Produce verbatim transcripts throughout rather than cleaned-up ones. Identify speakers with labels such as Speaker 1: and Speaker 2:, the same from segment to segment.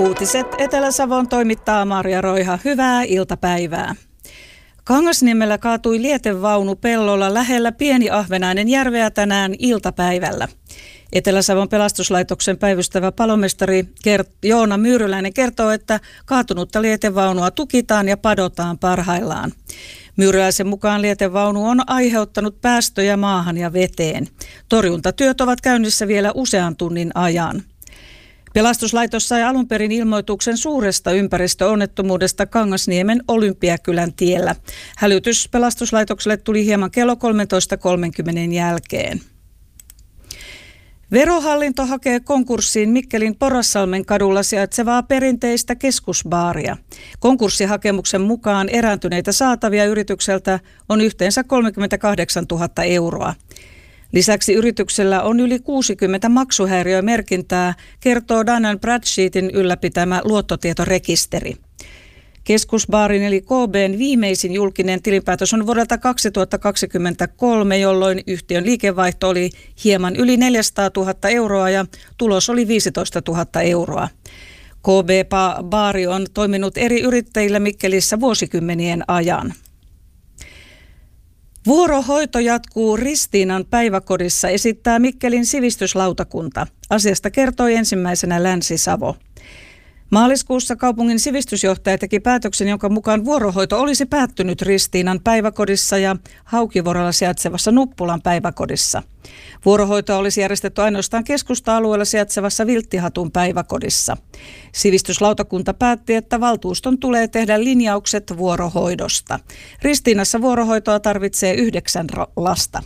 Speaker 1: Uutiset Etelä-Savon toimittaa Marja Roiha. Hyvää iltapäivää. Kangasniemellä kaatui lietevaunu pellolla lähellä Pieni-Ahvenäinen järveä tänään iltapäivällä. Etelä-Savon pelastuslaitoksen päivystävä palomestari Kert- Joona Myyryläinen kertoo, että kaatunutta lietevaunua tukitaan ja padotaan parhaillaan. Myyryläisen mukaan lietevaunu on aiheuttanut päästöjä maahan ja veteen. Torjuntatyöt ovat käynnissä vielä usean tunnin ajan. Pelastuslaitos sai alun perin ilmoituksen suuresta ympäristöonnettomuudesta Kangasniemen Olympiakylän tiellä. Hälytys pelastuslaitokselle tuli hieman kello kolmetoista kolmekymmentä jälkeen. Verohallinto hakee konkurssiin Mikkelin Porassalmen kadulla sijaitsevaa perinteistä keskusbaaria. Konkurssihakemuksen mukaan erääntyneitä saatavia yritykseltä on yhteensä kolmekymmentäkahdeksantuhatta euroa. Lisäksi yrityksellä on yli kuusikymmentä maksuhäiriömerkintää, kertoo Dun and Bradstreetin ylläpitämä luottotietorekisteri. Keskusbaarin eli K B:n viimeisin julkinen tilinpäätös on vuodelta kaksituhattakaksikymmentäkolme, jolloin yhtiön liikevaihto oli hieman yli neljäsataatuhatta euroa ja tulos oli viisitoistatuhatta euroa. K B-baari on toiminut eri yrittäjillä Mikkelissä vuosikymmenien ajan. Vuorohoito jatkuu Ristiinan päiväkodissa, esittää Mikkelin sivistyslautakunta. Asiasta kertoi ensimmäisenä Länsi-Savo. Maaliskuussa kaupungin sivistysjohtaja teki päätöksen, jonka mukaan vuorohoito olisi päättynyt Ristiinan päiväkodissa ja Haukivuorella sijaitsevassa Nuppulan päiväkodissa. Vuorohoitoa olisi järjestetty ainoastaan keskusta-alueella sijaitsevassa Vilttihatun päiväkodissa. Sivistyslautakunta päätti, että valtuuston tulee tehdä linjaukset vuorohoidosta. Ristiinassa vuorohoitoa tarvitsee yhdeksän lasta.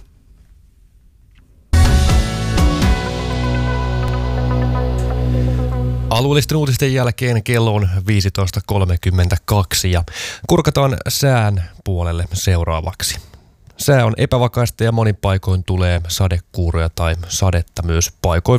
Speaker 2: Alueellisten uutisten jälkeen kello on viisitoista kolmekymmentäkaksi ja kurkataan sään puolelle seuraavaksi. Sää on epävakaista ja monin paikoin tulee sadekuuroja tai sadetta myös paikoin